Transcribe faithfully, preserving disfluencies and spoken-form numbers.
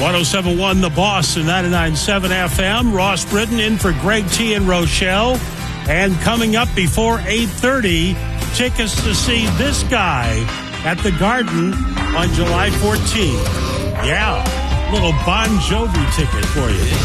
oh seven point one The Boss and ninety-nine point seven F M. Ross Britton in for Greg T. and Rochelle. And coming up before eight thirty, tickets to see this guy at the Garden on July fourteenth. Yeah, little Bon Jovi ticket for you.